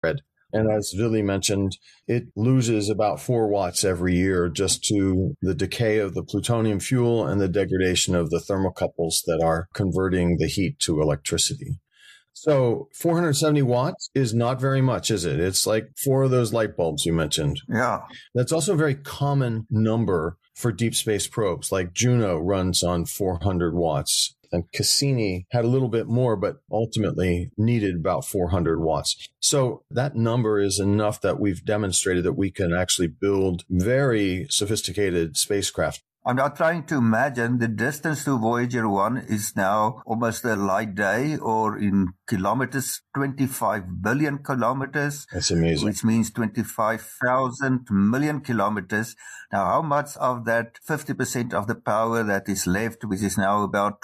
And as Vili mentioned, it loses about 4 watts every year just to the decay of the plutonium fuel and the degradation of the thermocouples that are converting the heat to electricity. So 470 watts is not very much, is it? It's like 4 of those light bulbs you mentioned. Yeah. That's also a very common number for deep space probes, like Juno runs on 400 watts. And Cassini had a little bit more, but ultimately needed about 400 watts. So that number is enough that we've demonstrated that we can actually build very sophisticated spacecraft. I'm now trying to imagine the distance to Voyager 1 is now almost a light day, or in kilometers, 25 billion kilometers. That's amazing. Which means 25,000 million kilometers. Now, how much of that 50% of the power that is left, which is now about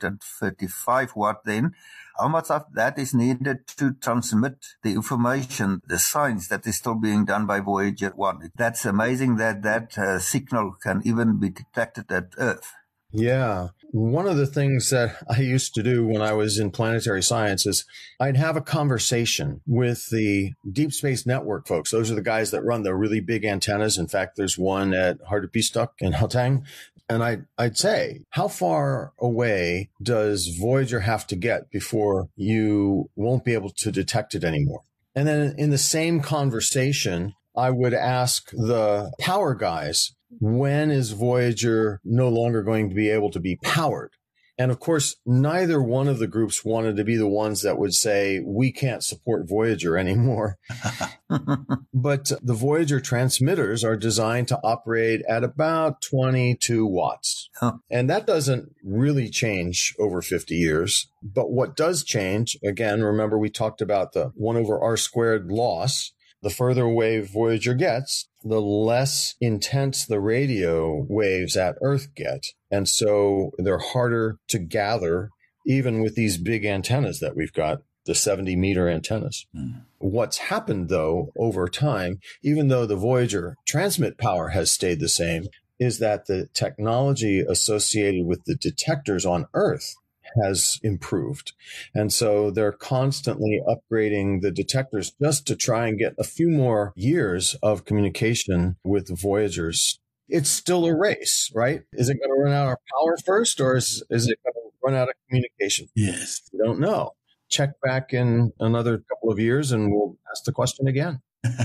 235 watt then, how much of that is needed to transmit the information, the science that is still being done by Voyager 1? That's amazing that signal can even be detected at Earth. Yeah. One of the things that I used to do when I was in planetary science is I'd have a conversation with the Deep Space Network folks. Those are the guys that run the really big antennas. In fact, there's one at Hartepistok in Gauteng. And I'd say, how far away does Voyager have to get before you won't be able to detect it anymore? And then in the same conversation, I would ask the power guys, when is Voyager no longer going to be able to be powered? And of course, neither one of the groups wanted to be the ones that would say, we can't support Voyager anymore. But the Voyager transmitters are designed to operate at about 22 watts. And that doesn't really change over 50 years. But what does change, again, remember we talked about the 1 over r squared loss. The further away Voyager gets, the less intense the radio waves at Earth get. And so they're harder to gather, even with these big antennas that we've got, the 70-meter antennas. What's happened, though, over time, even though the Voyager transmit power has stayed the same, is that the technology associated with the detectors on Earth has improved. And so they're constantly upgrading the detectors just to try and get a few more years of communication with Voyagers. It's still a race, right? Is it going to run out of power first, or is it going to run out of communication? Yes. We don't know. Check back in another couple of years and we'll ask the question again.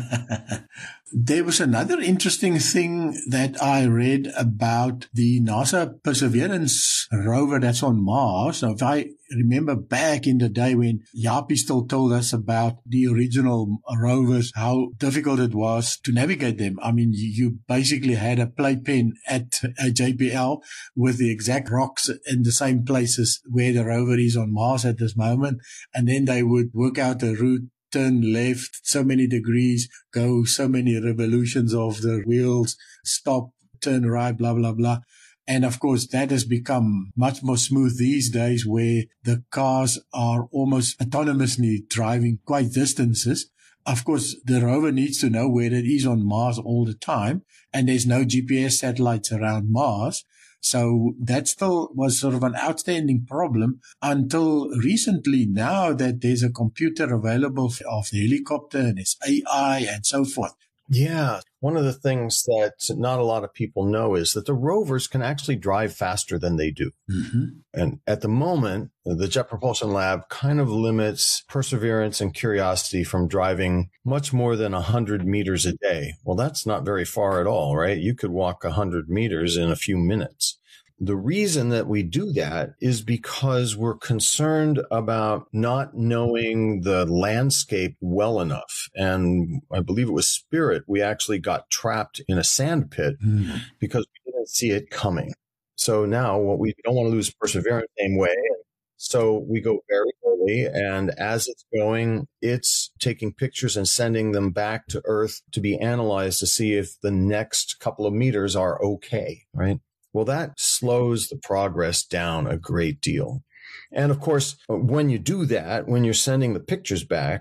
There was another interesting thing that I read about the NASA Perseverance rover that's on Mars. Now, if I remember back in the day when Yapi still told us about the original rovers, how difficult it was to navigate them. I mean, you basically had a playpen at a JPL with the exact rocks in the same places where the rover is on Mars at this moment. And then they would work out a route, turn left so many degrees, go so many revolutions of the wheels, stop, turn right, blah, blah, blah. And of course, that has become much more smooth these days where the cars are almost autonomously driving quite distances. Of course, the rover needs to know where it is on Mars all the time. And there's no GPS satellites around Mars. So that still was sort of an outstanding problem until recently, now that there's a computer available of the helicopter and there's AI and so forth. Yeah. One of the things that not a lot of people know is that the rovers can actually drive faster than they do. Mm-hmm. And at the moment, the Jet Propulsion Lab kind of limits Perseverance and Curiosity from driving much more than 100 meters a day. Well, that's not very far at all, right? You could walk 100 meters in a few minutes. The reason that we do that is because we're concerned about not knowing the landscape well enough. And I believe it was Spirit, we actually got trapped in a sand pit because we didn't see it coming. So now we don't want to lose Perseverance the same way. So we go very early, and as it's going, it's taking pictures and sending them back to Earth to be analyzed to see if the next couple of meters are okay, right? Well, that slows the progress down a great deal. And of course, when you do that, when you're sending the pictures back,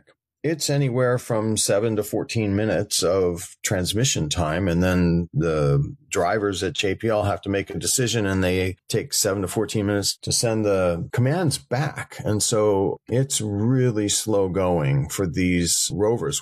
it's anywhere from 7 to 14 minutes of transmission time. And then the drivers at JPL have to make a decision, and they take 7 to 14 minutes to send the commands back. And so it's really slow going for these rovers.